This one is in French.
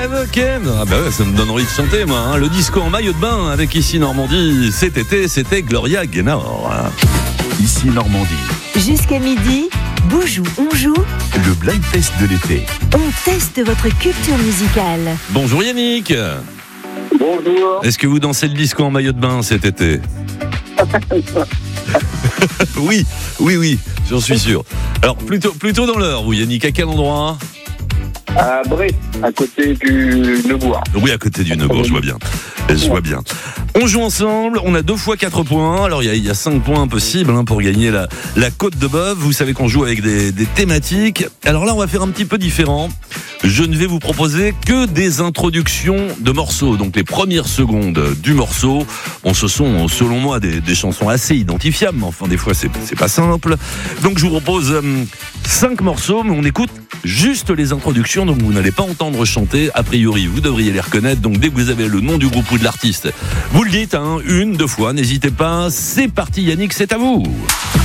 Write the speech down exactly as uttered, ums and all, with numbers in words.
Ok, ah bah ouais, ça me donne envie de chanter moi, hein. Le disco en maillot de bain avec Ici Normandie cet été, c'était Gloria Gaynor. Ici Normandie. Jusqu'à midi, Boujou, on joue. Le blind test de l'été. On teste votre culture musicale. Bonjour Yannick. Bonjour. Est-ce que vous dansez le disco en maillot de bain cet été? Oui, oui, oui, j'en suis sûr. Alors plutôt, plutôt dans l'heure, vous Yannick, à quel endroit? À Bré, à côté du Neubourg. Oui, à côté du Neubourg, je vois bien. Je vois bien. On joue ensemble, on a deux fois quatre points. Alors, il y a, il y a cinq points possibles hein, pour gagner la, la côte de bœuf. Vous savez qu'on joue avec des, des thématiques. Alors là, on va faire un petit peu différent. Je ne vais vous proposer que des introductions de morceaux. Donc, les premières secondes du morceau. Bon, ce sont, selon moi, des, des chansons assez identifiables. Mais enfin, des fois, c'est, c'est pas simple. Donc, je vous propose euh, cinq morceaux, mais on écoute juste les introductions. Donc, vous n'allez pas entendre chanter. A priori, vous devriez les reconnaître. Donc, dès que vous avez le nom du groupe ou de l'artiste, vous le dites, hein, une, deux fois. N'hésitez pas. C'est parti, Yannick, c'est à vous.